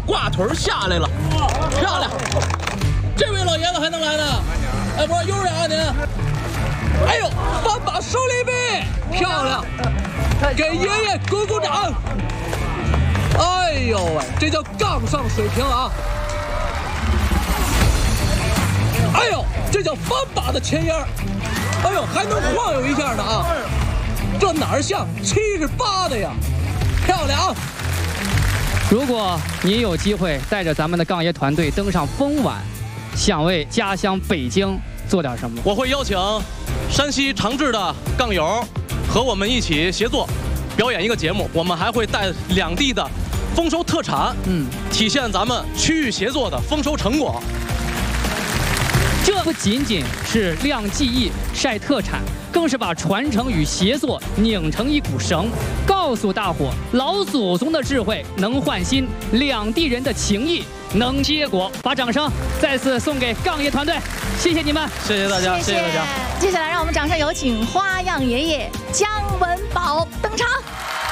挂腿下来了，漂亮！这位老爷子还能来呢？哎，不是悠着点啊您！哎呦，翻把收力臂，漂亮！给爷爷鼓鼓掌！哎呦喂，这叫杠上水平啊！哎呦，这叫翻把的前沿，哎呦，还能晃悠一下呢啊！这哪儿像78的呀？漂亮啊！ 如果你有机会带着咱们的杠爷团队登上风晚，想为家乡北京做点什么？ 我会邀请山西长治的杠友和我们一起协作表演一个节目，我们还会带两地的丰收特产，体现咱们区域协作的丰收成果。 这不仅仅是亮技艺、晒特产，更是把传承与协作拧成一股绳，告诉大伙老祖宗的智慧能换新，两地人的情谊能结果。把掌声再次送给杠爷团队，谢谢你们， 谢谢大家，谢谢大家。 接下来让我们掌声有请花样爷爷姜文宝登场。